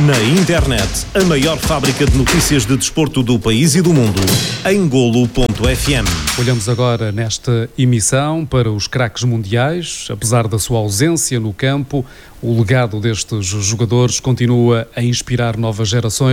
Na internet, a maior fábrica de notícias de desporto do país e do mundo, em Golo.fm. Olhamos agora nesta emissão para os craques mundiais. Apesar da sua ausência no campo, o legado destes jogadores continua a inspirar novas gerações.